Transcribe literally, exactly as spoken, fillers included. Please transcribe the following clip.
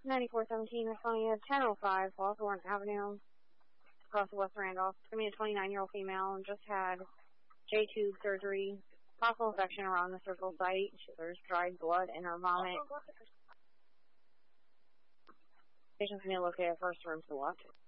ninety-four seventeen, responding at ten oh five Hawthorne Avenue, across West Randolph. I mean, a twenty-nine-year-old female and just had J-tube surgery, possible infection around the cervical site. There's dried blood in her vomit. Patient's going to be located at first room to the left.